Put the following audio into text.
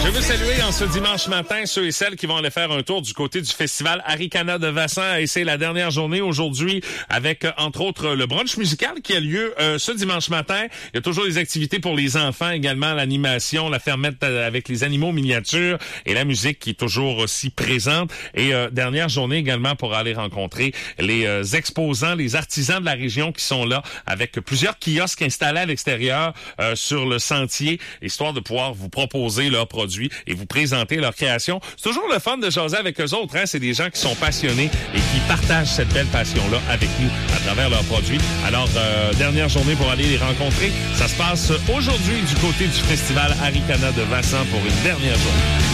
Je veux saluer en ce dimanche matin ceux et celles qui vont aller faire un tour du côté du festival Arikana de Vassan. Et c'est la dernière journée aujourd'hui avec, entre autres, le brunch musical qui a lieu ce dimanche matin. Il y a toujours des activités pour les enfants, également l'animation, la fermette avec les animaux miniatures et la musique qui est toujours aussi présente. Et dernière journée également pour aller rencontrer les exposants, les artisans de la région qui sont là avec plusieurs kiosques installés à l'extérieur sur le sentier, histoire de pouvoir vous proposer leurs produits et vous présenter leur création. C'est toujours le fun de jaser avec eux autres, hein? C'est des gens qui sont passionnés et qui partagent cette belle passion-là avec nous à travers leurs produits. Alors, dernière journée pour aller les rencontrer. Ça se passe aujourd'hui du côté du festival Arikana de Vassan pour une dernière journée.